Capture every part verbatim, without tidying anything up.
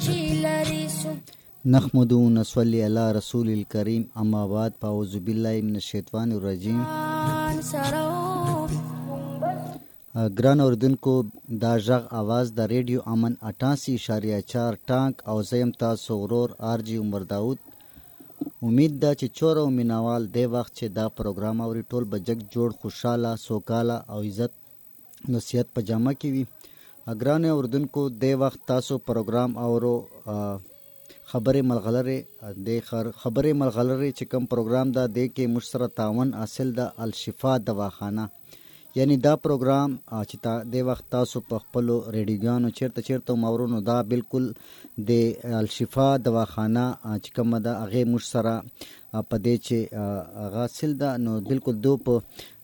نحمد و نصلي علی رسول الکریم. اما بعد، فاعوذ بالله من الشیطان الرجیم. ګران اوردونکو، دا غږ اواز د ریډیو امن اٹھاسی اشاریه چار ټانک او زیم تاسو ورور آرجی عمر داود. امید ده چې چور او مینوال دی وخت چې دا پروګرام اوري ټول بجک جوړ خوشاله سوکاله او عزت نصیحت په جامه کې وي. ګران اوردونکو، دی وخت تاسو پروګرام اورو خبرې ملغلرې د خبرې ملغلرې چې کوم پروګرام دا دی کې مشترک تعاون حاصل د الشفا دواخانه، یعنی دا پروګرام چې تا د وخت تاسو په خپل ریډیوګانو چیرته چیرته مورونو دا بالکل د الشفا دواخانه چې کوم دا هغه مشترک په دې چې هغه حاصل ده، نو بالکل دو په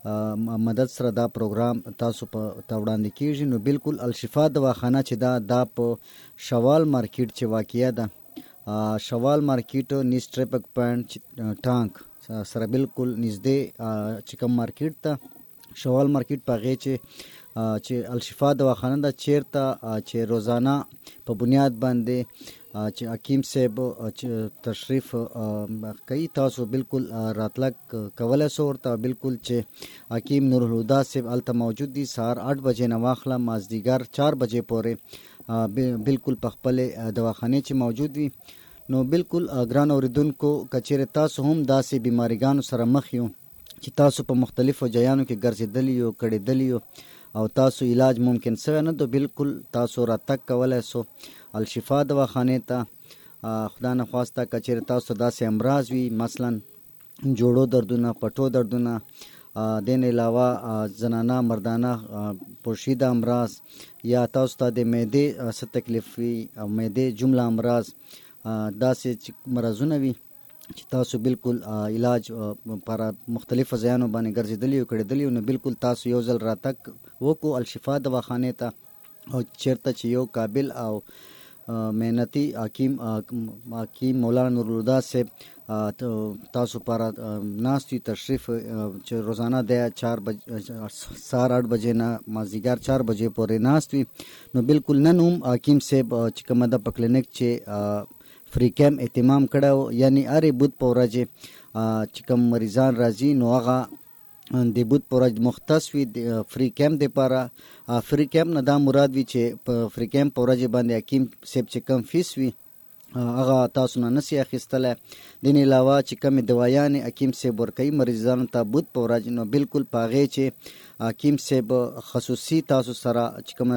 مدد سره دا پروګرام تاسو په توړاندې کیږي. نو بالکل الشفا دواخانه چې دا دا په شوال مارکیټ چې واقعیا ده، شوال مارکیټ نیس ټریپک پوینټ ټانک سره بالکل نږدې چې کوم مارکیټ ته شوال مارکیټ په هغې چې چې الشفا دواخانه ده، چیرته چې روزانه په بنیاد باندې چې حکیم صاحب تشریف کوي، تاسو بالکل راتلک کولی شو ورته. بالکل چې حکیم نورالهدی صاحب هلته موجود دي، سهار آټ بجې نه واخله مازدیګر چار بجې پورې بالکل په خپلې دواخانې چې موجود وي. نو بالکل ګران اوریدونکو، که چیرې تاسو هم داسې بیماریګانو سره مخ یو چې تاسو په مختلفو ځایانو کې ګرځېدلی یو کړېدلی یو او تاسو علاج ممکن شوی نه، نو بالکل تاسو راتګ کولی شو الشفا دواخانې ته. خدا نخواسته که چیرې تاسو داسې امراض وي، مثلا جوړو دردونه، پټو دردونه، دین علاوه زنانه مردانه پوشیده امراض، یا تاسو ته د معدې څه تکلیف وي او معدې جمله امراض، داسې مرضونه وي چې تاسو بالکل علاج پر مختلفو ځایانو باندې ګرځېدلی او کړېدلی، نو بالکل تاسو یو ځل راتګ وکړو الشفا دواخانې ته. او چیرته چې یو قابل او محنتي حکیم حکیم مولانا نورالهدی صاحب تاسو پر ناست وي، تشریف چې روزانه د چار بج سهار آټ بجې نه مازدیګر چار بجې پورې ناست وي. نو بالکل نن هم حکیم صاحب چې کومه ده په کلینک چې فری کیمپ اهتمام کړی، یعنی هرې بود په ورځې چې کوم مریضان راځي نو هغه د بود په ورځ مختص وي د فری کیمپ دپاره. فری کیمپ نه دا مراد وي چې په فری کیمپ په ورځې باندې حکیم صاحب چې کم فیس وي هغه تاسو نه نسی اخیستلی. دین علاوه چې کمې دوایانې حکیم صاحب ورکوي مریضانو ته بود په ورځ، نو بالکل په هغې چې حکیم صاحب خصوصي تاسو سره چې کومه